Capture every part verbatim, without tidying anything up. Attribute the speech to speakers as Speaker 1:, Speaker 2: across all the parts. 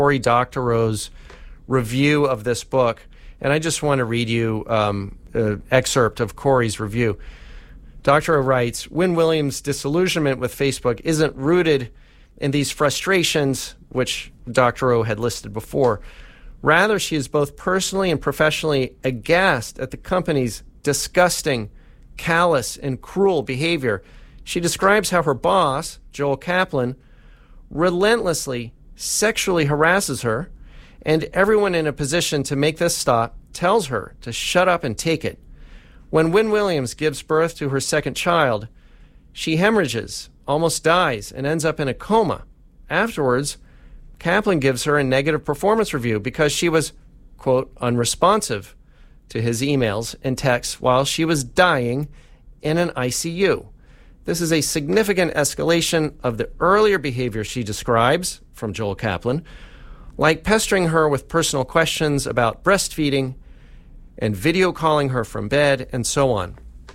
Speaker 1: Cory Doctorow's review of this book. And I just want to read you um, an excerpt of Cory's review. Doctorow writes, Wynne Williams' disillusionment with Facebook isn't rooted in these frustrations, which Doctorow had listed before. Rather, she is both personally and professionally aghast at the company's disgusting, callous, and cruel behavior. She describes how her boss, Joel Kaplan, relentlessly sexually harasses her, and everyone in a position to make this stop tells her to shut up and take it. When Wynne Williams gives birth to her second child, she hemorrhages, almost dies, and ends up in a coma. Afterwards, Kaplan gives her a negative performance review because she was, quote, unresponsive to his emails and texts while she was dying in an I C U. This is a significant escalation of the earlier behavior she describes from Joel Kaplan, like pestering her with personal questions about breastfeeding and video calling her from bed and so on.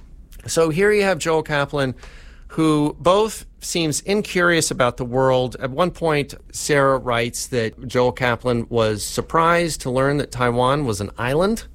Speaker 1: So here you have Joel Kaplan, who both seems incurious about the world. At one point, Sarah writes that Joel Kaplan was surprised to learn that Taiwan was an island.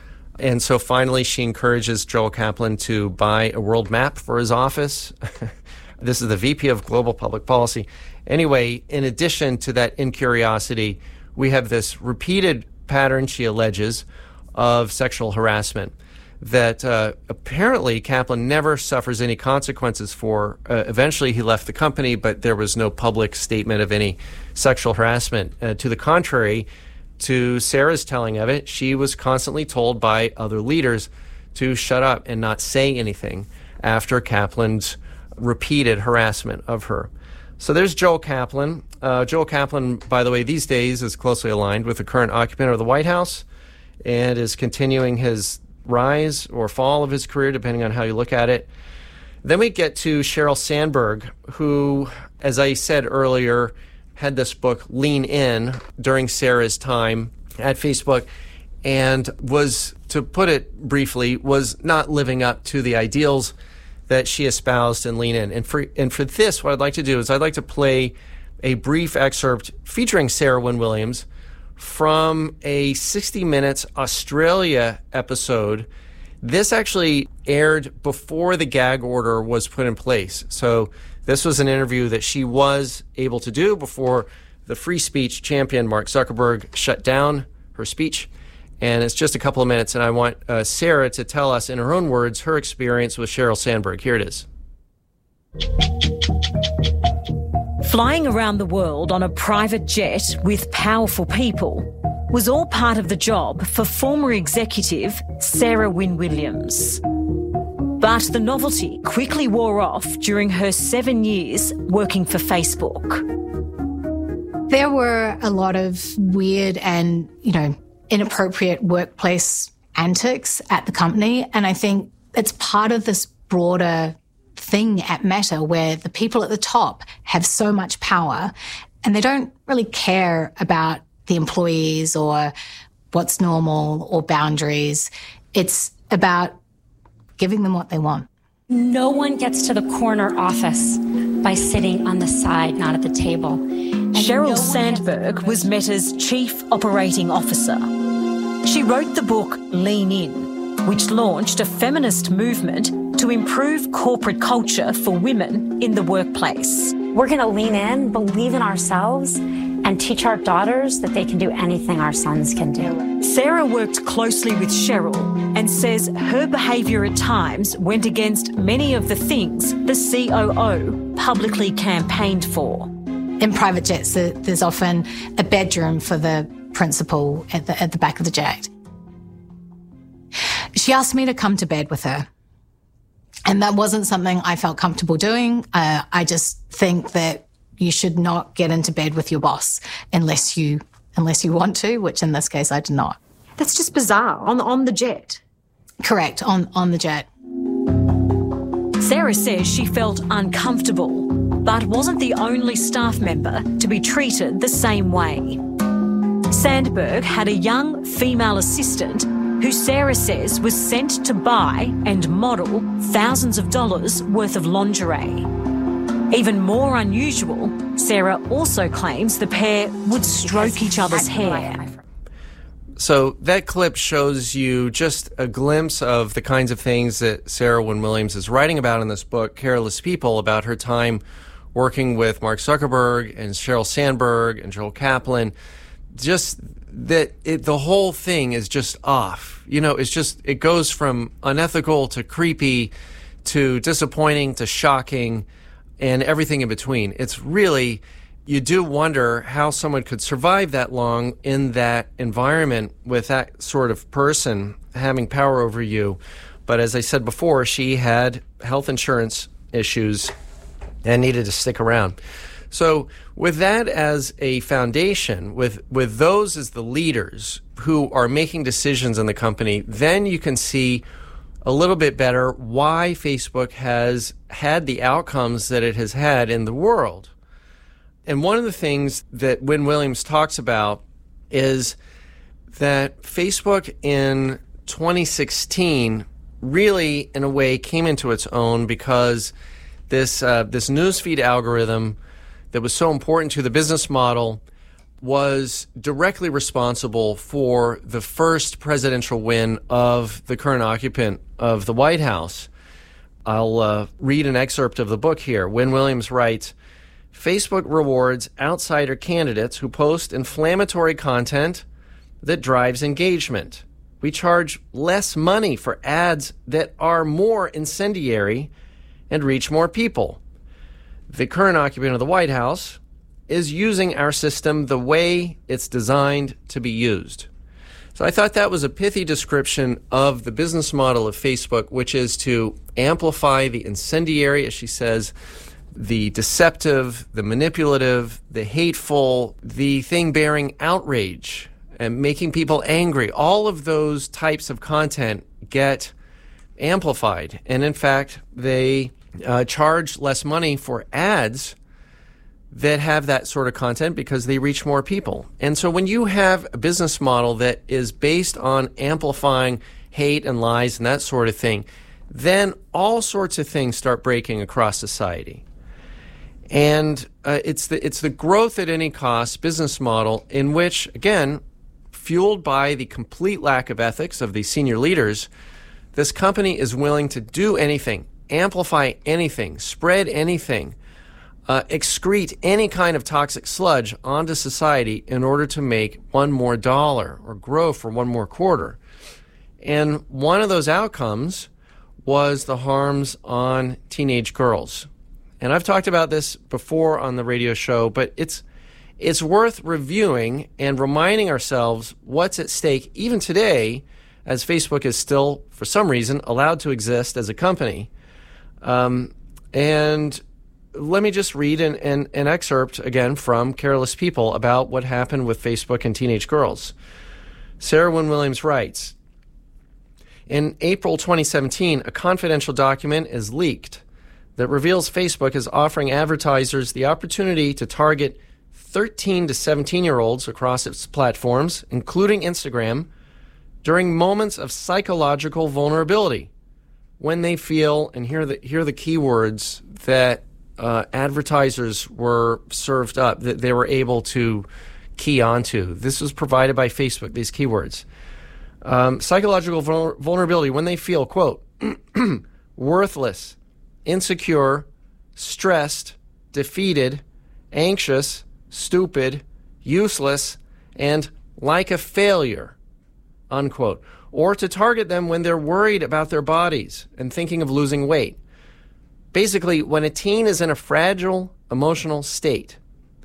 Speaker 1: And so finally, she encourages Joel Kaplan to buy a world map for his office. This is the V P of Global Public Policy. Anyway, in addition to that incuriosity, we have this repeated pattern, she alleges, of sexual harassment that uh, apparently Kaplan never suffers any consequences for. Uh, eventually, he left the company, but there was no public statement of any sexual harassment. Uh, to the contrary, to Sarah's telling of it, she was constantly told by other leaders to shut up and not say anything after Kaplan's repeated harassment of her. So there's Joel Kaplan. Uh, Joel Kaplan, by the way, these days is closely aligned with the current occupant of the White House and is continuing his rise or fall of his career, depending on how you look at it. Then we get to Sheryl Sandberg, who, as I said earlier, had this book, Lean In, during Sarah's time at Facebook, and was, to put it briefly, was not living up to the ideals that she espoused in Lean In. And for, and for this, what I'd like to do is I'd like to play a brief excerpt featuring Sarah Wynne Williams from a sixty minutes Australia episode. This actually aired before the gag order was put in place. So this was an interview that she was able to do before the free speech champion Mark Zuckerberg shut down her speech. And it's just a couple of minutes, and I want uh, Sarah to tell us in her own words her experience with Sheryl Sandberg. Here it is.
Speaker 2: Flying around the world on a private jet with powerful people was all part of the job for former executive Sarah Wynne Williams. But the novelty quickly wore off during her seven years working for Facebook.
Speaker 3: There were a lot of weird and, you know, inappropriate workplace antics at the company, and I think it's part of this broader thing at Meta where the people at the top have so much power and they don't really care about the employees or what's normal or boundaries. It's about giving them what they want.
Speaker 4: No one gets to the corner office by sitting on the side, not at the table. And
Speaker 2: Sheryl
Speaker 4: no
Speaker 2: Sandberg was Meta's Chief Operating Officer. She wrote the book Lean In, which launched a feminist movement to improve corporate culture for women in the workplace.
Speaker 4: We're going to lean in, believe in ourselves, and teach our daughters that they can do anything our sons can do.
Speaker 2: Sarah worked closely with Sheryl and says her behaviour at times went against many of the things the C O O publicly campaigned for.
Speaker 3: In private jets, there's often a bedroom for the principal at the, at the back of the jet. She asked me to come to bed with her. And that wasn't something I felt comfortable doing. Uh, I just think that you should not get into bed with your boss unless you unless you want to, which in this case I did not.
Speaker 5: That's just bizarre. On on the jet.
Speaker 3: Correct, on, on the jet.
Speaker 2: Sarah says she felt uncomfortable, but wasn't the only staff member to be treated the same way. Sandberg had a young female assistant who Sarah says was sent to buy and model thousands of dollars worth of lingerie. Even more unusual, Sarah also claims the pair would stroke each other's hair.
Speaker 1: So that clip shows you just a glimpse of the kinds of things that Sarah Wynne Williams is writing about in this book, Careless People, about her time working with Mark Zuckerberg and Sheryl Sandberg and Joel Kaplan. Just that it, the whole thing is just off. You know, it's just, it goes from unethical to creepy to disappointing to shocking and everything in between. It's really, you do wonder how someone could survive that long in that environment with that sort of person having power over you. But as I said before, she had health insurance issues and needed to stick around. So with that as a foundation, with, with those as the leaders who are making decisions in the company, then you can see a little bit better why Facebook has had the outcomes that it has had in the world. And one of the things that Wynne Williams talks about is that Facebook in twenty sixteen really, in a way, came into its own because this uh, this newsfeed algorithm that was so important to the business model was directly responsible for the first presidential win of the current occupant of the White House. I'll uh, read an excerpt of the book here. Wynne Williams writes, Facebook rewards outsider candidates who post inflammatory content that drives engagement. We charge less money for ads that are more incendiary and reach more people. The current occupant of the White House is using our system the way it's designed to be used. So I thought that was a pithy description of the business model of Facebook, which is to amplify the incendiary, as she says, the deceptive, the manipulative, the hateful, the thing bearing outrage and making people angry. All of those types of content get amplified. And in fact, they uh, charge less money for ads that have that sort of content because they reach more people. And so when you have a business model that is based on amplifying hate and lies and that sort of thing, then all sorts of things start breaking across society. And uh, it's the it's the growth at any cost business model in which, again, fueled by the complete lack of ethics of the senior leaders, this company is willing to do anything, amplify anything, spread anything, uh, excrete any kind of toxic sludge onto society in order to make one more dollar or grow for one more quarter. And one of those outcomes was the harms on teenage girls. And I've talked about this before on the radio show, but it's it's worth reviewing and reminding ourselves what's at stake even today, as Facebook is still, for some reason, allowed to exist as a company. Um, and let me just read an, an, an excerpt again from Careless People about what happened with Facebook and teenage girls. Sarah Wynne Williams writes, in April twenty seventeen, a confidential document is leaked that reveals Facebook is offering advertisers the opportunity to target thirteen to seventeen-year-olds across its platforms, including Instagram, during moments of psychological vulnerability when they feel, and here are the, here are the key words that uh, advertisers were served up, that they were able to key onto. This was provided by Facebook, these keywords. Um, psychological vul- vulnerability when they feel, quote, worthless, insecure, stressed, defeated, anxious, stupid, useless, and like a failure, unquote. Or to target them when they're worried about their bodies and thinking of losing weight. Basically, when a teen is in a fragile emotional state.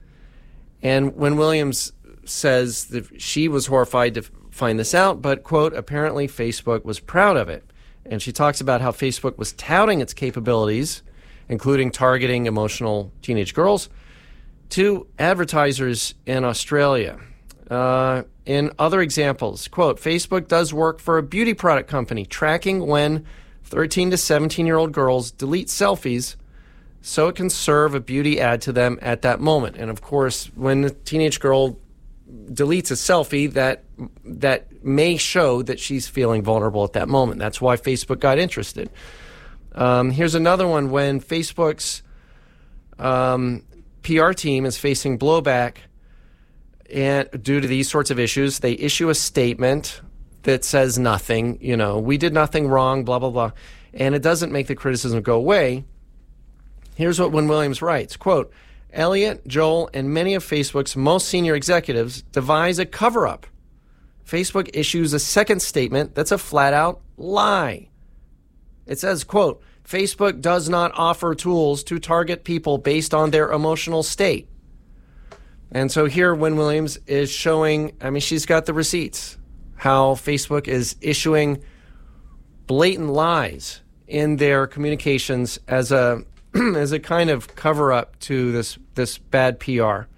Speaker 1: And when Williams says that she was horrified to find this out, but, quote, apparently Facebook was proud of it. And she talks about how Facebook was touting its capabilities, including targeting emotional teenage girls, to advertisers in Australia. Uh, in other examples, quote, Facebook does work for a beauty product company, tracking when thirteen to seventeen-year-old girls delete selfies so it can serve a beauty ad to them at that moment. And, of course, when a teenage girl deletes a selfie, that that may show that she's feeling vulnerable at that moment. That's why Facebook got interested. Um, here's another one when Facebook's um, P R team is facing blowback and due to these sorts of issues. They issue a statement that says nothing, you know, we did nothing wrong, blah, blah, blah. And it doesn't make the criticism go away. Here's what Wynne Williams writes, quote, Elliot, Joel, and many of Facebook's most senior executives devise a cover-up. Facebook issues a second statement that's a flat-out lie. It says, quote, Facebook does not offer tools to target people based on their emotional state. And so here Wynne Williams is showing, I mean, she's got the receipts, how Facebook is issuing blatant lies in their communications as a as a kind of cover-up to this, this bad P R.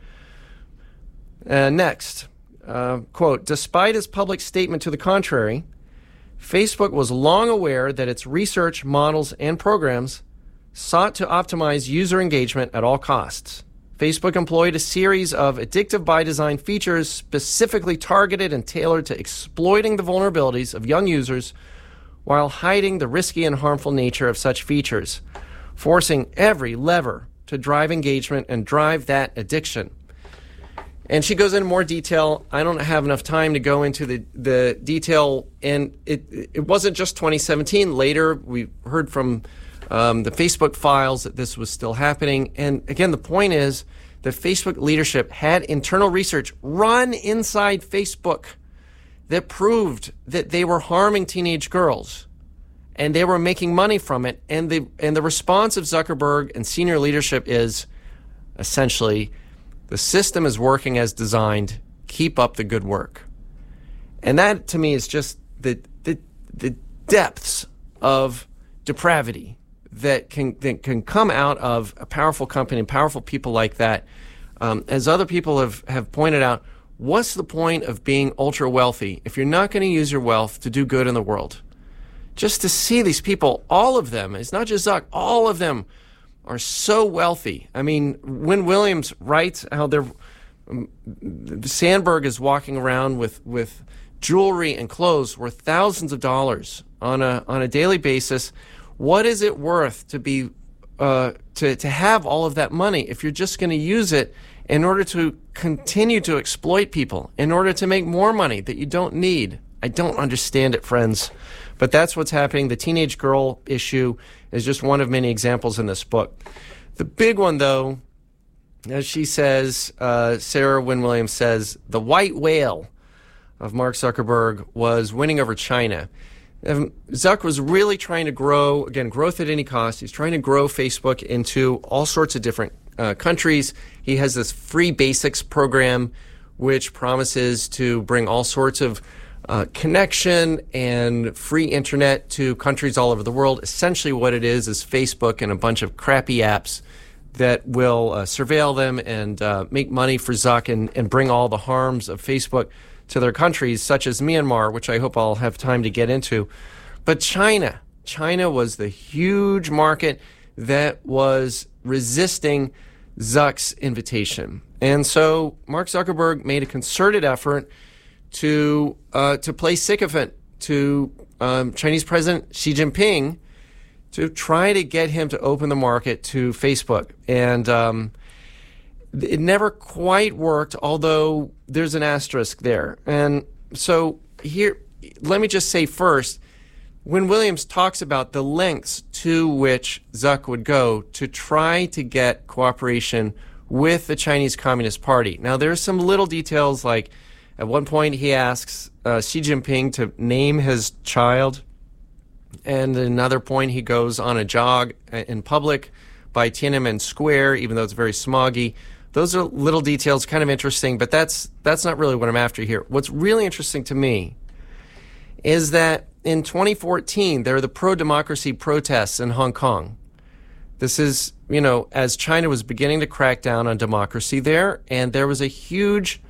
Speaker 1: Uh, next, uh, quote, despite its public statement to the contrary, Facebook was long aware that its research, models, and programs sought to optimize user engagement at all costs. Facebook employed a series of addictive by design features specifically targeted and tailored to exploiting the vulnerabilities of young users while hiding the risky and harmful nature of such features, forcing every lever to drive engagement and drive that addiction. And she goes into more detail. I don't have enough time to go into the, the detail. And it it wasn't just twenty seventeen. Later, we heard from um, the Facebook files that this was still happening. And again, the point is that Facebook leadership had internal research run inside Facebook that proved that they were harming teenage girls. And they were making money from it. And the and the response of Zuckerberg and senior leadership is essentially, the system is working as designed. Keep up the good work. And that, to me, is just the the, the depths of depravity that can that can come out of a powerful company and powerful people like that. Um, as other people have, have pointed out, what's the point of being ultra wealthy if you're not going to use your wealth to do good in the world? Just to see these people, all of them, it's not just Zuck, all of them are so wealthy. I mean, Wynne Williams writes how they're, um, Sandberg is walking around with, with jewelry and clothes worth thousands of dollars on a on a daily basis. What is it worth to be uh, to to have all of that money if you're just going to use it in order to continue to exploit people, in order to make more money that you don't need? I don't understand it, friends. But that's what's happening. The teenage girl issue is just one of many examples in this book. The big one, though, as she says, uh, Sarah Wynne Williams says, the white whale of Mark Zuckerberg was winning over China. Um, Zuck was really trying to grow, again, growth at any cost. He's trying to grow Facebook into all sorts of different uh, countries. He has this free basics program, which promises to bring all sorts of Uh, connection and free internet to countries all over the world. Essentially what it is is Facebook and a bunch of crappy apps that will uh, surveil them and uh, make money for Zuck and, and bring all the harms of Facebook to their countries, such as Myanmar, which I hope I'll have time to get into. But China, China was the huge market that was resisting Zuck's invitation. And so Mark Zuckerberg made a concerted effort to uh, to play sycophant to um, Chinese President Xi Jinping to try to get him to open the market to Facebook. And um, it never quite worked, although there's an asterisk there. And so here, let me just say first, Wynne Williams talks about the lengths to which Zuck would go to try to get cooperation with the Chinese Communist Party. Now, there are some little details like, at one point, he asks uh, Xi Jinping to name his child. And at another point, he goes on a jog in public by Tiananmen Square, even though it's very smoggy. Those are little details, kind of interesting, but that's that's not really what I'm after here. What's really interesting to me is that in twenty fourteen, there are the pro-democracy protests in Hong Kong. This is, you know, as China was beginning to crack down on democracy there, and there was a huge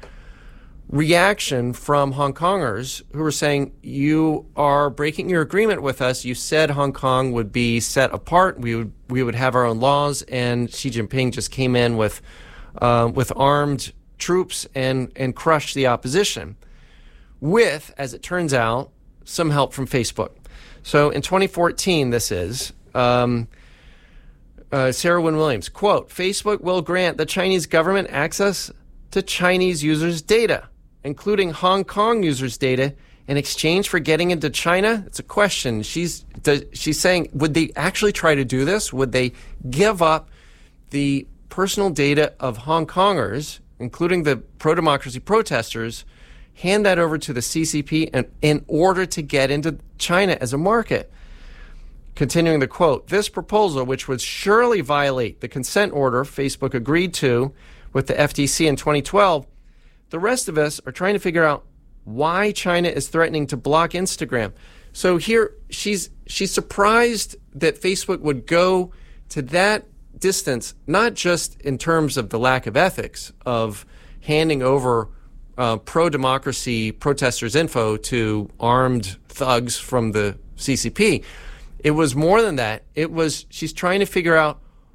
Speaker 1: reaction from Hong Kongers who were saying, you are breaking your agreement with us. You said Hong Kong would be set apart. We would we would have our own laws. And Xi Jinping just came in with uh, with armed troops and, and crushed the opposition with, as it turns out, some help from Facebook. So in twenty fourteen, this is, um, uh, Sarah Wynne Williams, quote, Facebook will grant the Chinese government access to Chinese users' data, including Hong Kong users' data, in exchange for getting into China? It's a question. She's does, she's saying, would they actually try to do this? Would they give up the personal data of Hong Kongers, including the pro-democracy protesters, hand that over to the C C P in, in order to get into China as a market? Continuing the quote, this proposal, which would surely violate the consent order Facebook agreed to with the F T C in twenty twelve, the rest of us are trying to figure out why China is threatening to block Instagram. So here she's she's surprised that Facebook would go to that distance, not just in terms of the lack of ethics of handing over uh, pro-democracy protesters' info to armed thugs from the C C P. It was more than that. It was she's trying to figure out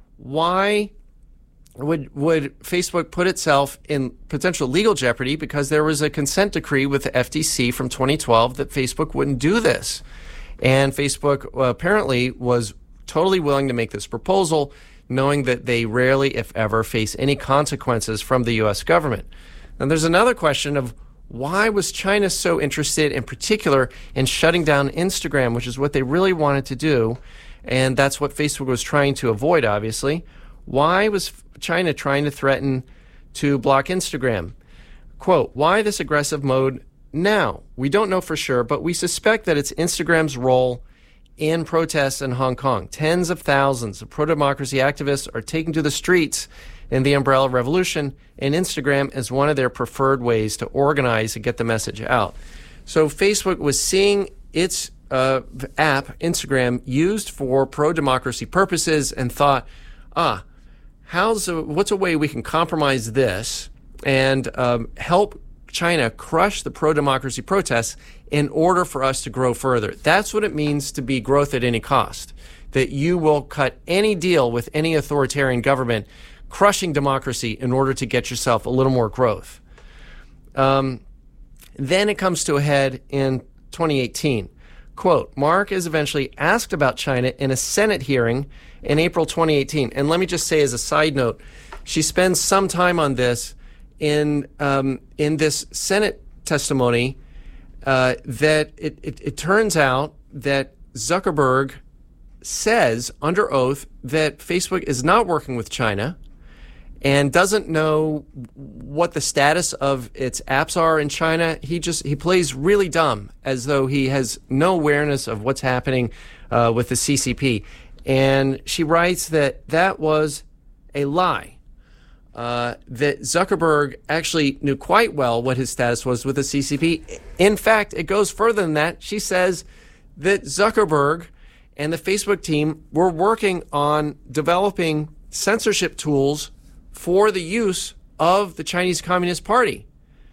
Speaker 1: why would would Facebook put itself in potential legal jeopardy because there was a consent decree with the F T C from twenty twelve that Facebook wouldn't do this. And Facebook uh, apparently was totally willing to make this proposal, knowing that they rarely, if ever, face any consequences from the U S government. And there's another question of why was China so interested in particular in shutting down Instagram, which is what they really wanted to do. And that's what Facebook was trying to avoid, obviously. Why was China trying to threaten to block Instagram? Quote, why this aggressive mode now? We don't know for sure, but we suspect that it's Instagram's role in protests in Hong Kong. Tens of thousands of pro-democracy activists are taking to the streets in the Umbrella Revolution, and Instagram is one of their preferred ways to organize and get the message out. So Facebook was seeing its uh, app, Instagram, used for pro-democracy purposes and thought, ah, how's a, what's a way we can compromise this and um, help China crush the pro-democracy protests in order for us to grow further? That's what it means to be growth at any cost, that you will cut any deal with any authoritarian government, crushing democracy in order to get yourself a little more growth. Um, then it comes to a head in twenty eighteen. Quote, Mark is eventually asked about China in a Senate hearing in April twenty eighteen. And let me just say as a side note, she spends some time on this in um, in this Senate testimony uh, that it, it, it turns out that Zuckerberg says under oath that Facebook is not working with China and doesn't know what the status of its apps are in China. He just he plays really dumb, as though he has no awareness of what's happening uh, with the C C P. And she writes that that was a lie, uh, that Zuckerberg actually knew quite well what his status was with the C C P. In fact, it goes further than that. She says that Zuckerberg and the Facebook team were working on developing censorship tools for the use of the Chinese Communist Party.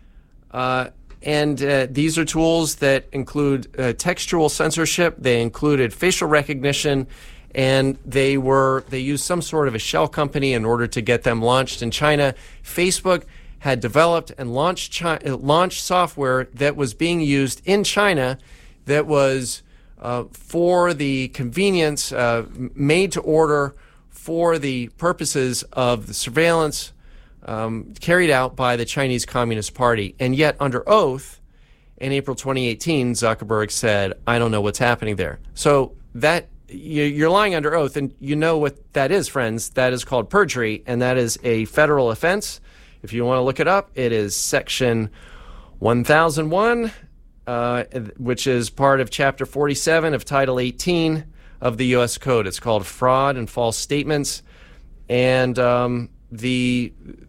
Speaker 1: Uh, and uh, these are tools that include uh, textual censorship. They included facial recognition, and they were they used some sort of a shell company in order to get them launched in China. Facebook had developed and launched chi- launched software that was being used in China that was uh, for the convenience, uh, made to order, for the purposes of the surveillance um, carried out by the Chinese Communist Party. And yet, under oath, in April twenty eighteen, Zuckerberg said, I don't know what's happening there. So that you're lying under oath, and you know what that is, friends. That is called perjury, and that is a federal offense. If you want to look it up, it is Section one thousand one, uh, which is part of Chapter forty-seven of Title eighteen of the U S Code. It's called fraud and false statements, and um, the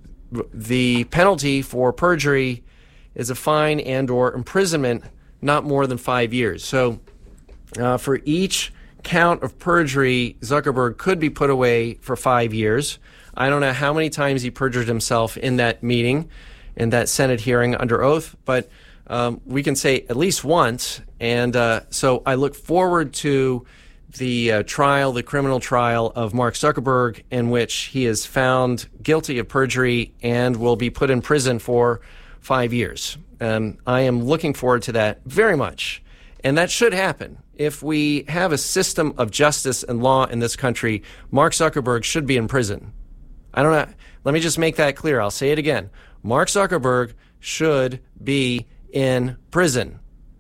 Speaker 1: the penalty for perjury is a fine and or imprisonment, not more than five years. So uh, for each count of perjury, Zuckerberg could be put away for five years. I don't know how many times he perjured himself in that meeting, in that Senate hearing under oath, but um, we can say at least once. And uh, so I look forward to the uh, trial, the criminal trial of Mark Zuckerberg, in which he is found guilty of perjury and will be put in prison for five years. Um, I am looking forward to that very much. And that should happen. If we have a system of justice and law in this country, Mark Zuckerberg should be in prison. I don't know. Let me just make that clear. I'll say it again. Mark Zuckerberg should be in prison.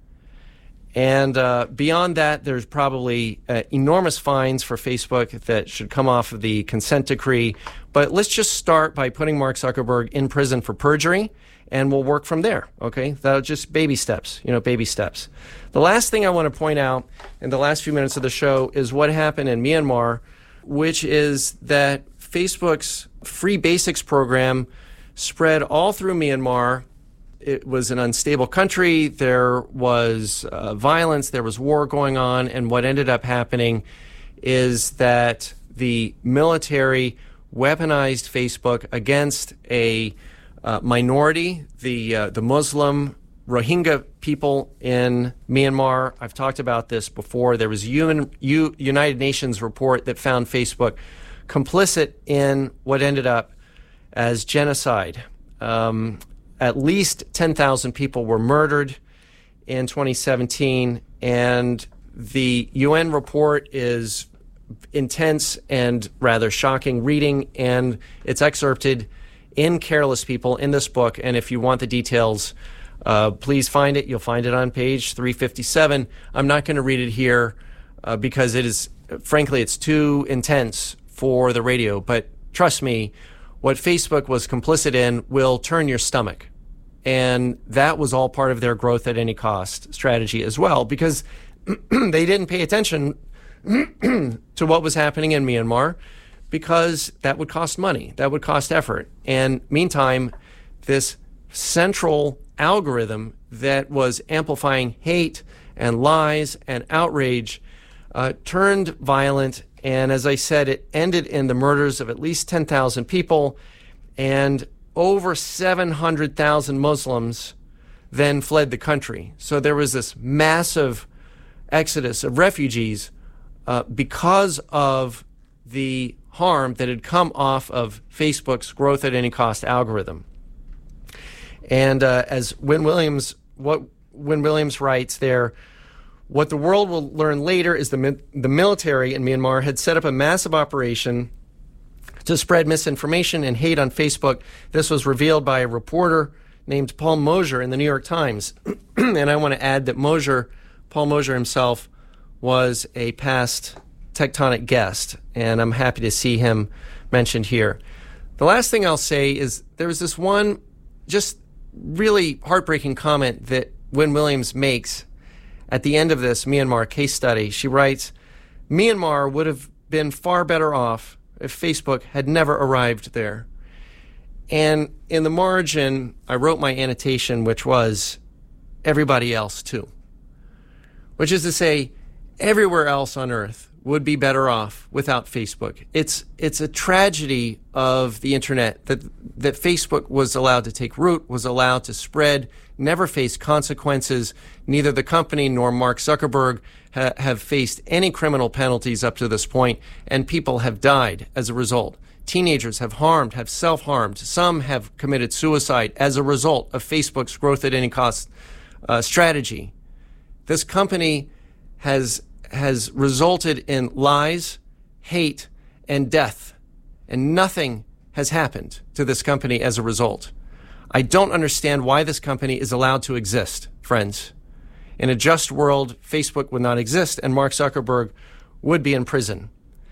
Speaker 1: And uh, beyond that, there's probably uh, enormous fines for Facebook that should come off of the consent decree. But let's just start by putting Mark Zuckerberg in prison for perjury, and we'll work from there, okay? That'll just baby steps, you know, baby steps. The last thing I want to point out in the last few minutes of the show is what happened in Myanmar, which is that Facebook's Free Basics program spread all through Myanmar. It was an unstable country. There was uh, violence. There was war going on. And what ended up happening is that the military weaponized Facebook against a uh, minority, the uh, the Muslim Rohingya people in Myanmar. I've talked about this before. There was a UN, U, United Nations report that found Facebook complicit in what ended up as genocide. Um, At least ten thousand people were murdered in twenty seventeen, and the U N report is intense and rather shocking reading, and it's excerpted in Careless People in this book. And if you want the details, uh, please find it. You'll find it on page three fifty-seven. I'm not going to read it here uh, because it is, frankly, it's too intense for the radio. But trust me, what Facebook was complicit in will turn your stomach. And that was all part of their growth at any cost strategy as well, because they didn't pay attention to what was happening in Myanmar, because that would cost money, that would cost effort. And meantime, this central algorithm that was amplifying hate and lies and outrage uh, turned violent. And as I said, it ended in the murders of at least ten thousand people, and over seven hundred thousand Muslims then fled the country. So there was this massive exodus of refugees uh, because of the harm that had come off of Facebook's growth at any cost algorithm. And uh, as Wynne Williams, what Wynne Williams writes there, what the world will learn later is the mi- the military in Myanmar had set up a massive operation to spread misinformation and hate on Facebook. This was revealed by a reporter named Paul Moser in the New York Times. And I want to add that Moser, Paul Moser himself, was a past Tectonic guest, and I'm happy to see him mentioned here. The last thing I'll say is there was this one just really heartbreaking comment that Wynne Williams makes at the end of this Myanmar case study. She writes, Myanmar would have been far better off if Facebook had never arrived there. And in the margin, I wrote my annotation, which was everybody else too. Which is to say, everywhere else on earth would be better off without Facebook. It's it's a tragedy of the internet that that Facebook was allowed to take root, was allowed to spread, never faced consequences. Neither the company nor Mark Zuckerberg ha- have faced any criminal penalties up to this point, and people have died as a result. Teenagers have harmed, have self-harmed. Some have committed suicide as a result of Facebook's growth at any cost uh, strategy. This company has has resulted in lies, hate, and death, and nothing has happened to this company as a result. I don't understand why this company is allowed to exist, friends. In a just world, Facebook would not exist, and Mark Zuckerberg would be in prison.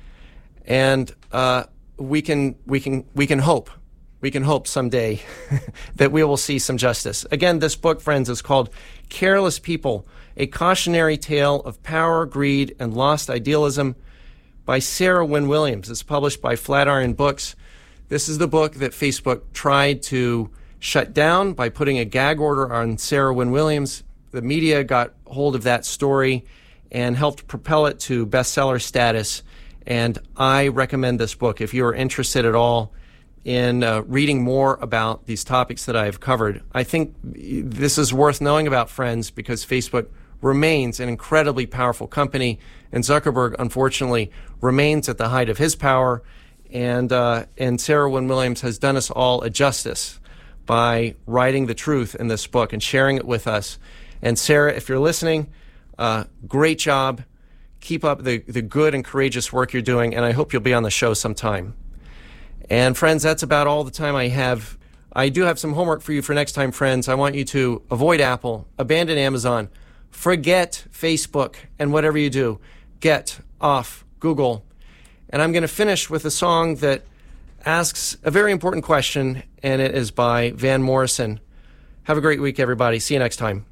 Speaker 1: And uh, we can we can we can hope, we can hope someday that we will see some justice. Again, this book, friends, is called Careless People: A Cautionary Tale of Power, Greed, and Lost Idealism by Sarah Wynne Williams. It's published by Flatiron Books. This is the book that Facebook tried to shut down by putting a gag order on Sarah Wynne Williams. The media got hold of that story and helped propel it to bestseller status. And I recommend this book if you are interested at all in uh, reading more about these topics that I've covered. I think this is worth knowing about, friends, because Facebook remains an incredibly powerful company, and Zuckerberg, unfortunately, remains at the height of his power. And uh, and Sarah Wynne Williams has done us all a justice by writing the truth in this book and sharing it with us. And Sarah, if you're listening, Uh, great job. Keep up the, the good and courageous work you're doing, and I hope you'll be on the show sometime. And friends, that's about all the time I have. I do have some homework for you for next time, friends. I want you to avoid Apple, abandon Amazon, forget Facebook, and whatever you do, get off Google. And I'm going to finish with a song that asks a very important question, and it is by Van Morrison. Have a great week, everybody. See you next time.